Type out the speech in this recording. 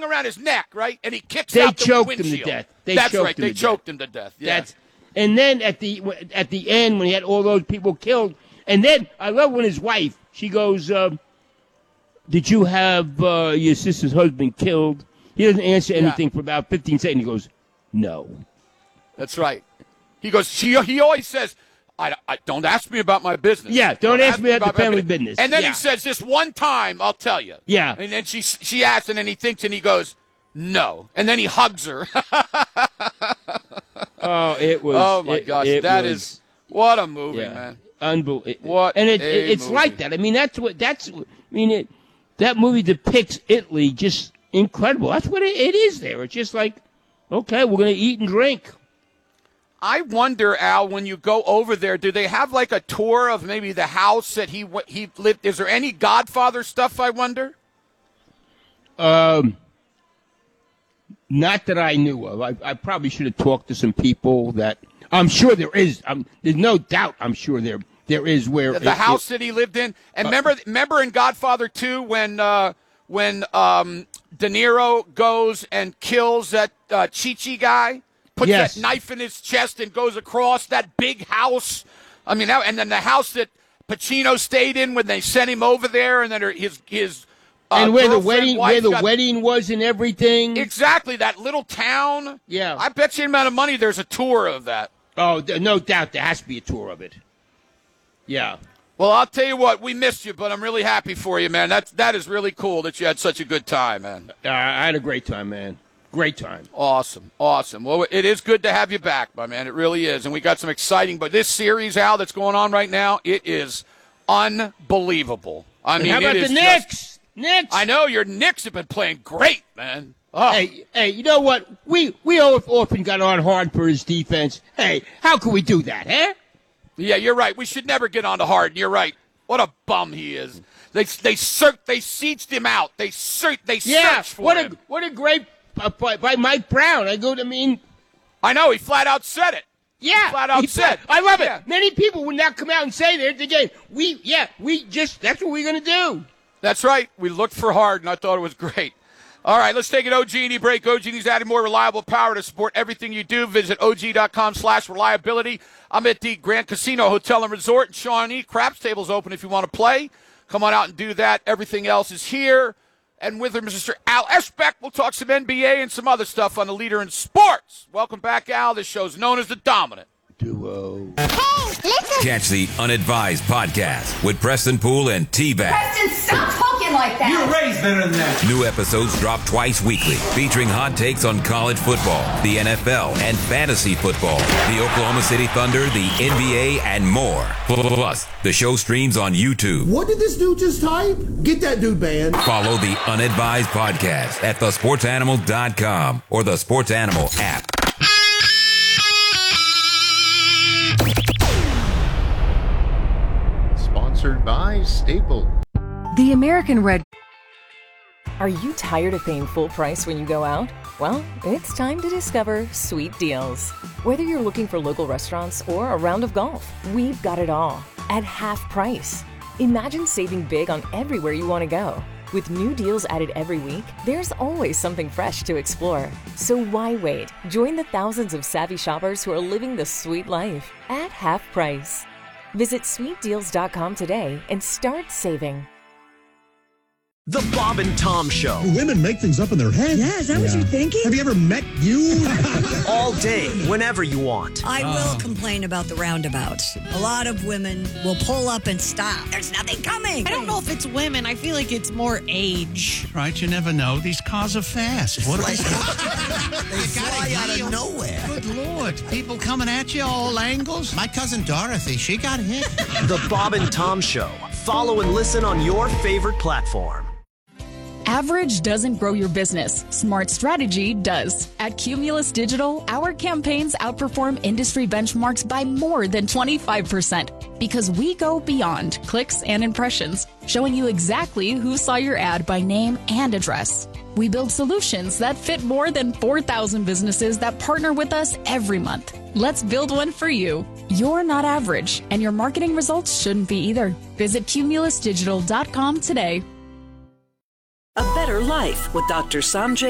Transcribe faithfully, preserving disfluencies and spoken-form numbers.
thing around his neck, right? And he kicks they out the choked windshield. him to death. They That's choked right. him They to choked death. him to death. Yeah. That's and then at the at the end when he had all those people killed, and then I love when his wife she goes, uh, "Did you have uh, your sister's husband killed?" He doesn't answer anything yeah. for about fifteen seconds. He goes, "No." That's right. He goes. She. He always says, I, I, don't ask me about my business. Yeah, don't, don't ask, ask me about, about the family business. And then yeah. he says, this one time, I'll tell you. Yeah. And then she she asks, and then he thinks, and he goes, no. And then he hugs her. oh, it was. Oh, my it, gosh. it that was, is, what a movie, yeah, man. Unbelievable. What And it, a it's movie. like that. I mean, that's what, that's, I mean, it, that movie depicts Italy just incredible. That's what it, it is there. It's just like, okay, we're going to eat and drink. I wonder, Al, when you go over there, do they have like a tour of maybe the house that he he lived? Is there any Godfather stuff, I wonder? Um, not that I knew of. I, I probably should have talked to some people that I'm sure there is. Um, there's no doubt. I'm sure there there is where the it, house it, that he lived in. And uh, remember, remember in Godfather two when uh, when um, De Niro goes and kills that uh, Chi-Chi guy. Puts yes. that knife in his chest and goes across that big house. I mean, and then the house that Pacino stayed in when they sent him over there, and then his his uh, and where the wedding where the got, wedding was and everything. Exactly, that little town. Yeah, I bet you the amount of money there's a tour of that. Oh, no doubt there has to be a tour of it. Yeah. Well, I'll tell you what, we missed you, but I'm really happy for you, man. That that is really cool that you had such a good time, man. Uh, I had a great time, man. Great time. Awesome. Awesome. Well, it is good to have you back, my man. It really is. And we got some exciting, but this series, Al, that's going on right now, it is unbelievable. I and mean, how about it is the Knicks? Just, Knicks. I know your Knicks have been playing great, man. Oh. Hey, hey, you know what? We we often got on hard for his defense. Hey, how can we do that, huh? Yeah, you're right. We should never get on to Harden. You're right. What a bum he is. They they search, they sieged him out. They search, they yeah, searched for what him. A, what a great uh, by, by Mike Brown. I go to mean. I know he flat out said it. Yeah, he flat out he said. Flat, I love it. Yeah. Many people would not come out and say that again. We yeah, we just that's what we're gonna do. That's right. We looked for Harden. I thought it was great. All right, let's take an O G and E break. O G and E's adding more reliable power to support everything you do. Visit Og.com slash reliability. I'm at the Grand Casino Hotel and Resort in Shawnee. Craps table's open if you want to play. Come on out and do that. Everything else is here. And with him, Mister Al Eschbeck. We'll talk some N B A and some other stuff on the Leader in Sports. Welcome back, Al. This show's known as The Dominant Duo. Hey, listen. Catch the Unadvised podcast with Preston Poole and T-Bag. Preston, stop talking like that. You're raised better than that. New episodes drop twice weekly, featuring hot takes on college football, the N F L, and fantasy football, the Oklahoma City Thunder, the N B A, and more. Plus, the show streams on YouTube. What did this dude just type? Get that dude banned. Follow the Unadvised podcast at the sports animal dot com or the Sports Animal app. Sponsored by Staples. The American Red. Are you tired of paying full price when you go out? Well, it's time to discover Sweet Deals. Whether you're looking for local restaurants or a round of golf, we've got it all at half price. Imagine saving big on everywhere you want to go. With new deals added every week, there's always something fresh to explore. So why wait? Join the thousands of savvy shoppers who are living the sweet life at half price. Visit sweet deals dot com today and start saving. The Bob and Tom Show. Women make things up in their head. Yeah, is that yeah. what you're thinking? Have you ever met you? All day, whenever you want. I will complain about the roundabouts. A lot of women will pull up and stop. There's nothing coming. I don't know if it's women. I feel like it's more age. Right, you never know. These cars are fast. What they fly out of nowhere. Good Lord. People coming at you all angles. My cousin Dorothy, she got hit. The Bob and Tom Show. Follow and listen on your favorite platform. Average doesn't grow your business. Smart strategy does. At Cumulus Digital, our campaigns outperform industry benchmarks by more than twenty-five percent because we go beyond clicks and impressions, showing you exactly who saw your ad by name and address. We build solutions that fit more than four thousand businesses that partner with us every month. Let's build one for you. You're not average, and your marketing results shouldn't be either. Visit cumulus digital dot com today. A better life with Doctor Sanjay